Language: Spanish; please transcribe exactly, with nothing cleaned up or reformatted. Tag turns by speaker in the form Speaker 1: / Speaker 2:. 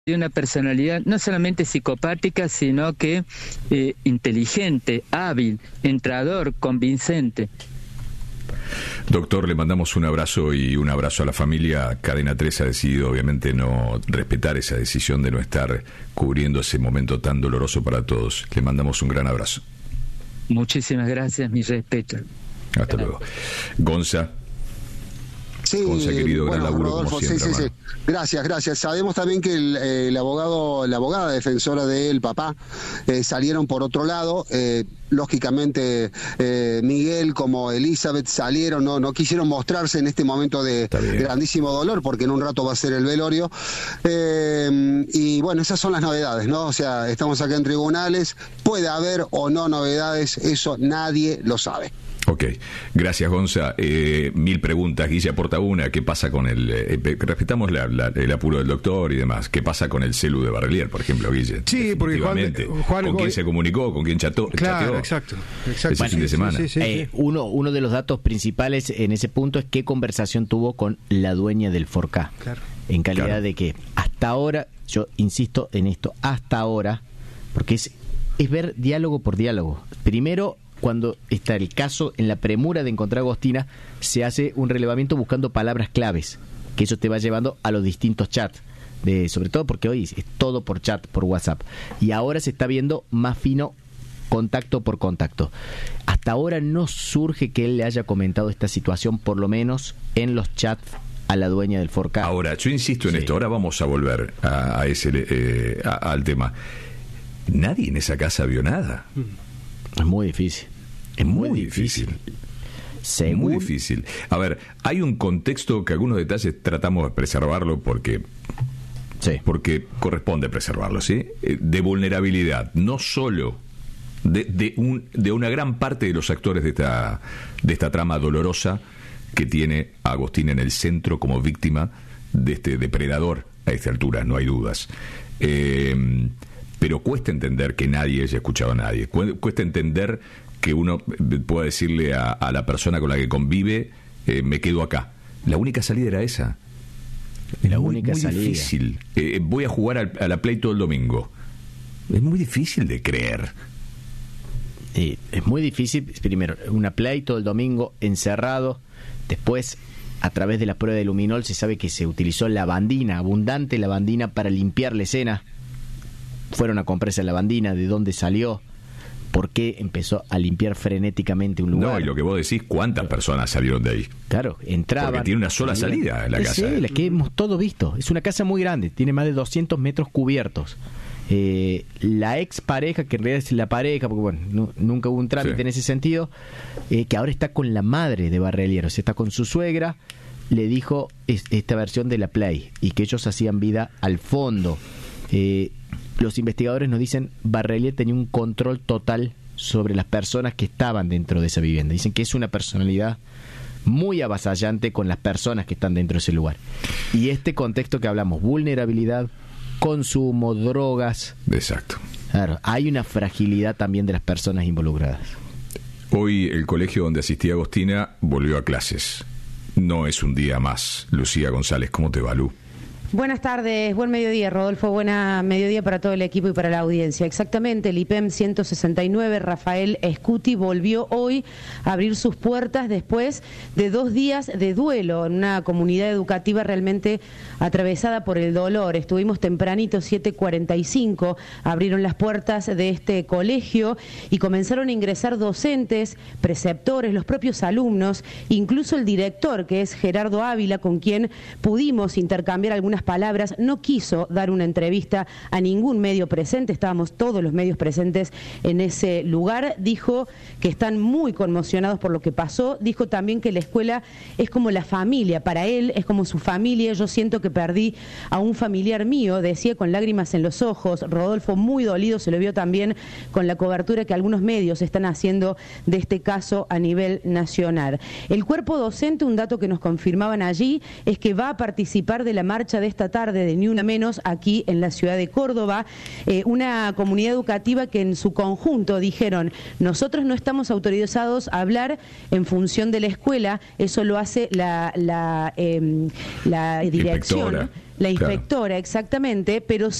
Speaker 1: de una personalidad no solamente psicopática, sino que eh, inteligente, hábil, entrador, convincente.
Speaker 2: Doctor, le mandamos un abrazo y un abrazo a la familia. Cadena tres ha decidido obviamente no respetar esa decisión de no estar cubriendo ese momento tan doloroso para todos. Le mandamos un gran abrazo.
Speaker 1: Muchísimas gracias, mi respeto.
Speaker 2: Hasta luego. Gonza.
Speaker 3: Sí,
Speaker 2: Gonza, querido, gran
Speaker 3: bueno,
Speaker 2: laburo
Speaker 3: Rodolfo,
Speaker 2: como siempre,
Speaker 3: sí, sí, sí. Gracias, gracias. Sabemos también que el, eh, el abogado, la abogada defensora del papá eh, salieron por otro lado. Eh, lógicamente, eh, Miguel como Elizabeth salieron, no, no quisieron mostrarse en este momento de grandísimo dolor, porque en un rato va a ser el velorio. Eh, y bueno, esas son las novedades, ¿no? O sea, estamos acá en tribunales, puede haber o no novedades, eso nadie lo sabe.
Speaker 2: Ok, gracias Gonza. Eh, mil preguntas, Guille aporta una. ¿Qué pasa con el... Eh, respetamos la, la, el apuro del doctor y demás. ¿Qué pasa con el celu de Barrelier, por ejemplo, Guille?
Speaker 4: Sí, porque Juan, Juan...
Speaker 2: ¿Con quién se comunicó? ¿Con quién cható?
Speaker 4: Claro,
Speaker 2: chateó?
Speaker 4: exacto. exacto.
Speaker 2: Ese
Speaker 4: Sí,
Speaker 2: fin de
Speaker 4: sí,
Speaker 2: semana.
Speaker 4: sí, sí, sí.
Speaker 5: Eh, uno, uno de los datos principales en ese punto es qué conversación tuvo con la dueña del Forcá.
Speaker 4: Claro.
Speaker 5: En calidad
Speaker 2: Claro.
Speaker 5: de que hasta ahora, yo insisto en esto, hasta ahora, porque es, es ver diálogo por diálogo. Primero, cuando está el caso en la premura de encontrar a Agostina, se hace un relevamiento buscando palabras claves, que eso te va llevando a los distintos chats, de, sobre todo porque hoy es todo por chat, por WhatsApp, y ahora se está viendo más fino contacto por contacto. Hasta ahora no surge que él le haya comentado esta situación, por lo menos en los chats a la dueña del Forcá.
Speaker 2: Ahora, yo insisto en
Speaker 5: Sí.
Speaker 2: esto, ahora vamos a volver a, a ese eh, a, al tema. Nadie en esa casa vio nada.
Speaker 5: Es muy difícil. Es muy,
Speaker 2: Muy
Speaker 5: difícil.
Speaker 2: difícil.
Speaker 5: Según...
Speaker 2: Muy difícil. A ver, hay un contexto que algunos detalles tratamos de preservarlo porque
Speaker 5: Sí.
Speaker 2: porque corresponde preservarlo, ¿sí? Eh, De vulnerabilidad, no solo de, de, un, de una gran parte de los actores de esta, de esta trama dolorosa que tiene a Agostina en el centro como víctima de este depredador a esta altura, no hay dudas. Eh, pero cuesta entender que nadie haya escuchado a nadie. Cu- Cuesta entender que uno pueda decirle a, a la persona con la que convive, eh, me quedo acá. La única salida era esa.
Speaker 5: La
Speaker 2: muy,
Speaker 5: única
Speaker 2: muy
Speaker 5: salida.
Speaker 2: difícil. Eh, voy a jugar al, a la Play todo el domingo. Es muy difícil de creer.
Speaker 5: Sí, es muy difícil. Primero, una play todo el domingo encerrado. Después, a través de la prueba de luminol, se sabe que se utilizó lavandina, abundante lavandina para limpiar la escena. Fueron a comprar esa lavandina, de dónde salió, por qué empezó a limpiar frenéticamente un lugar.
Speaker 2: No, y lo que vos decís, ¿cuántas personas salieron de ahí?
Speaker 5: Claro, entraban.
Speaker 2: Porque tiene una sola salida en la
Speaker 5: Eh,
Speaker 2: casa.
Speaker 5: Sí, la que hemos todo visto. Es una casa muy grande, tiene más de doscientos metros cubiertos. Eh, la ex pareja, que en realidad es la pareja, porque bueno, nu- nunca hubo un trámite
Speaker 2: Sí.
Speaker 5: en ese sentido, eh, que ahora está con la madre de Barrelier, o sea, está con su suegra, le dijo es- esta versión de la Play, y que ellos hacían vida al fondo. Eh, los investigadores nos dicen, Barrelier tenía un control total sobre las personas que estaban dentro de esa vivienda. Dicen que es una personalidad muy avasallante con las personas que están dentro de ese lugar. Y este contexto que hablamos, vulnerabilidad, consumo, drogas.
Speaker 2: Exacto.
Speaker 5: Claro, hay una fragilidad también de las personas involucradas.
Speaker 2: Hoy el colegio donde asistía Agostina volvió a clases. No es un día más. Lucía González, ¿cómo te va, Lu?
Speaker 6: Buenas tardes, buen mediodía, Rodolfo, buena mediodía para todo el equipo y para la audiencia. Exactamente, el I P E M ciento sesenta y nueve, Rafael Scuti, volvió hoy a abrir sus puertas después de dos días de duelo en una comunidad educativa realmente atravesada por el dolor. Estuvimos tempranito, siete cuarenta y cinco, abrieron las puertas de este colegio y comenzaron a ingresar docentes, preceptores, los propios alumnos, incluso el director, que es Gerardo Ávila, con quien pudimos intercambiar algunas palabras. No quiso dar una entrevista a ningún medio presente, estábamos todos los medios presentes en ese lugar. Dijo que están muy conmocionados por lo que pasó. Dijo también que la escuela es como la familia, para él es como su familia. Yo siento que perdí a un familiar mío, decía con lágrimas en los ojos. Rodolfo, muy dolido, se lo vio también con la cobertura que algunos medios están haciendo de este caso a nivel nacional. El cuerpo docente, un dato que nos confirmaban allí, es que va a participar de la marcha de esta tarde de Ni Una Menos aquí en la ciudad de Córdoba, eh, una comunidad educativa que en su conjunto dijeron, nosotros no estamos autorizados a hablar en función de la escuela, eso lo hace la, la, eh, la dirección.
Speaker 2: Inspectora.
Speaker 6: la inspectora, claro. Exactamente, pero